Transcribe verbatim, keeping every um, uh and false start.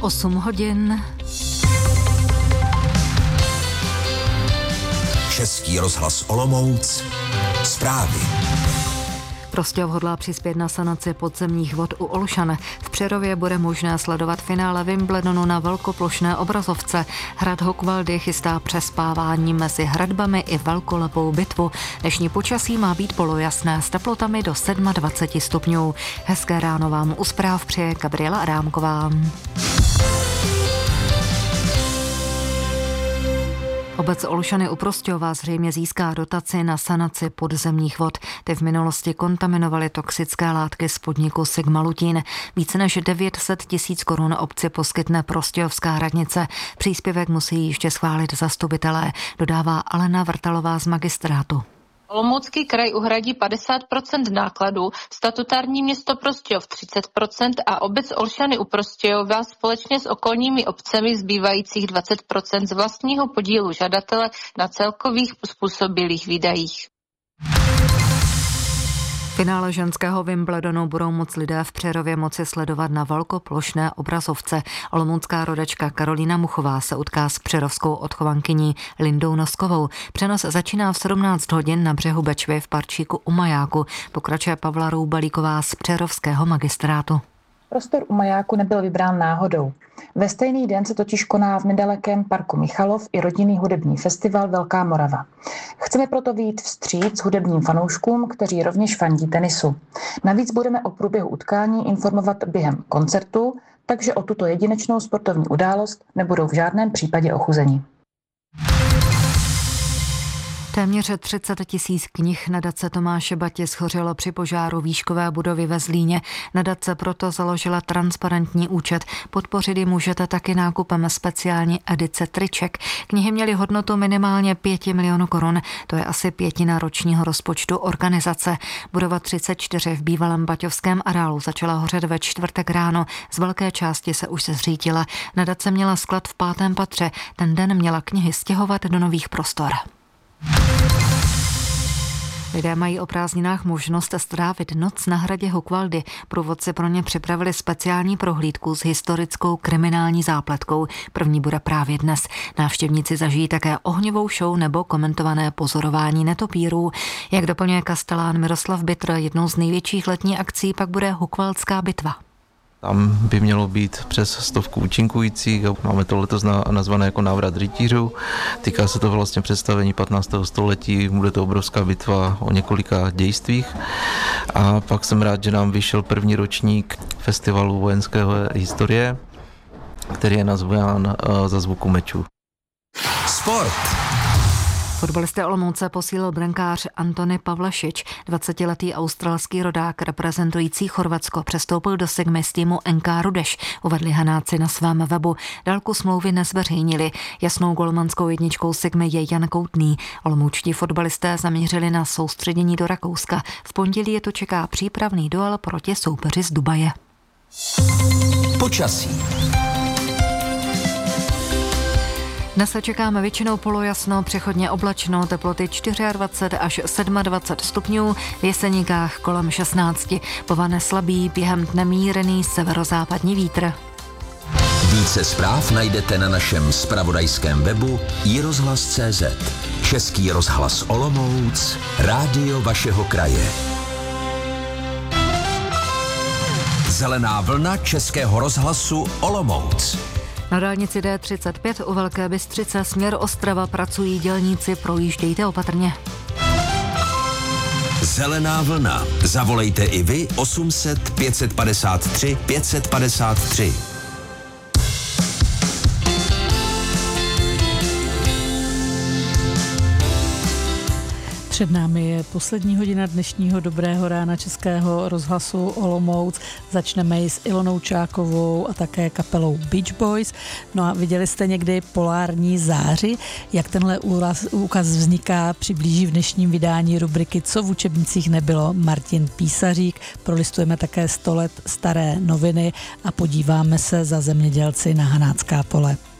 osm hodin. Český rozhlas Olomouc. Zprávy. Prostějov hodlá přispět na sanaci podzemních vod u Olšan. V Přerově bude možné sledovat finále Wimbledonu na velkoplošné obrazovce. Hrad Hochwaldy chystá přespávání mezi hradbami i velkolepou bitvu. Dnešní počasí má být polojasné s teplotami do dvacet sedm stupňů. Hezké ráno vám u zpráv přeje Gabriela Adámková. Obec Olšany u Prostějova zřejmě získá dotaci na sanaci podzemních vod. Ty v minulosti kontaminovaly toxické látky z podniku Sigma Lutín. Více než devět set tisíc korun obci poskytne prostějovská radnice. Příspěvek musí ještě schválit zastupitelé, dodává Alena Vrtalová z magistrátu. Olomoucký kraj uhradí padesát procent nákladů, statutární město Prostějov třicet procent a obec Olšany u Prostějova společně s okolními obcemi zbývajících dvacet procent z vlastního podílu žadatele na celkových způsobilých výdajích. Finále ženského Wimbledonu budou moc lidé v Přerově moci sledovat na velkoplošné obrazovce. Olomoucká rodačka Karolína Muchová se utká s přerovskou odchovankyní Lindou Noskovou. Přenos začíná v sedmnáct hodin na břehu Bečvy v parčíku u Majáku. Pokračuje Pavla Roubalíková z přerovského magistrátu. Prostor u Majáku nebyl vybrán náhodou. Ve stejný den se totiž koná v nedalekém parku Michalov i rodinný hudební festival Velká Morava. Chceme proto vyjít vstříc hudebním fanouškům, kteří rovněž fandí tenisu. Navíc budeme o průběhu utkání informovat během koncertu, takže o tuto jedinečnou sportovní událost nebudou v žádném případě ochuzeni. Téměř třicet tisíc knih nadace Tomáše Batě shořelo při požáru výškové budovy ve Zlíně. Nadace proto založila transparentní účet. Podpořit ji můžete taky nákupem speciální edice triček. Knihy měly hodnotu minimálně pět milionů korun. To je asi pětina ročního rozpočtu organizace. Budova třicet čtyři v bývalém baťovském areálu začala hořet ve čtvrtek ráno. Z velké části se už zřítila. Nadace měla sklad v pátém patře. Ten den měla knihy stěhovat do nových prostor. Lidé mají o prázdninách možnost strávit noc na hradě Hochwaldy. Průvodci pro ně připravili speciální prohlídku s historickou kriminální zápletkou. První bude právě dnes. Návštěvníci zažijí také ohňovou show nebo komentované pozorování netopírů. Jak doplňuje kastelán Miroslav Bitr, jednou z největších letní akcí pak bude Hochwaldská bitva. Tam by mělo být přes stovku účinkujících. Máme to letos nazvané jako návrat rytířů. Týká se to vlastně představení patnáctého století. Bude to obrovská bitva o několika dějstvích. A pak jsem rád, že nám vyšel první ročník festivalu vojenské historie, který je nazván Za zvuku mečů. Sport. Fotbalisté Olomouce posílil brankář Antony Pavlašič. dvacetiletý australský rodák reprezentující Chorvatsko přestoupil do Sigmy z týmu N K Rudeš, uvedli Hanáci na svém webu. Délku smlouvy nezveřejnili. Jasnou golmanskou jedničkou Sigmy je Jan Koutný. Olomoučtí fotbalisté zamířili na soustředění do Rakouska. V pondělí je to čeká přípravný duel proti soupeři z Dubaje. Počasí. Dnes se čekáme většinou polojasno, přechodně oblačno, teploty dvacet čtyři až dvacet sedm stupňů, v Jeseníkách kolem šestnáct. Povane slabý, během dne mírný severozápadní vítr. Více zpráv najdete na našem zpravodajském webu i rozhlas tečka cé zet. Český rozhlas Olomouc, rádio vašeho kraje. Zelená vlna Českého rozhlasu Olomouc. Na dálnici D třicet pět u Velké Bystřice směr Ostrava pracují dělníci, projíždějte opatrně. Zelená vlna. Zavolejte i vy osm set pět set padesát tři pět set padesát tři. Před námi je poslední hodina dnešního dobrého rána Českého rozhlasu Olomouc. Začneme ji s Ilonou Čákovou a také kapelou Beach Boys. No a viděli jste někdy polární záři? Jak tenhle úkaz vzniká, přiblíží v dnešním vydání rubriky Co v učebnicích nebylo Martin Písařík. Prolistujeme také sto let staré noviny a podíváme se za zemědělci na Hanácká pole.